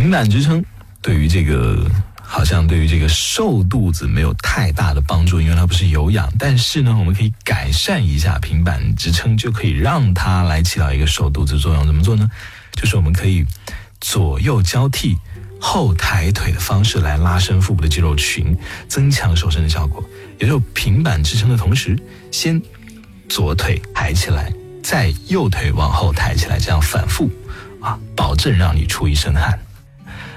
平板支撑对于这个瘦肚子没有太大的帮助，因为它不是有氧。但是呢，我们可以改善一下平板支撑，就可以让它来起到一个瘦肚子作用。怎么做呢？就是我们可以左右交替、后抬腿的方式来拉伸腹部的肌肉群，增强瘦身的效果。也就是平板支撑的同时，先左腿抬起来，再右腿往后抬起来，这样反复保证让你出一身汗。